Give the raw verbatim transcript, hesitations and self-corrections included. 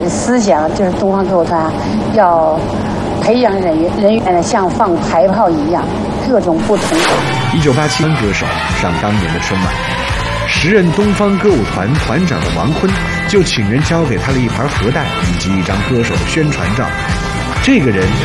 思想就是东方歌舞团要培养人员人员像放排炮一样，各种不同。 一九八七年，歌手上当年的春晚，时任东方歌舞团团长的王坤就请人交给他了一盘核弹以及一张歌手的宣传照。这个人